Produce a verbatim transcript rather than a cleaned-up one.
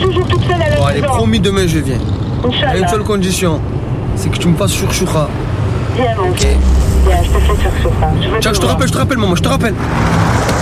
toujours toute seule à la Bon, allez, maison. promis, demain je viens. À une Inch'Allah. seule condition, c'est que tu me fasses chouchoura. Viens, mon Ok. fils. Viens, je te fais sur sofa. Tiens, je te rappelle, je te rappelle, maman, je te rappelle.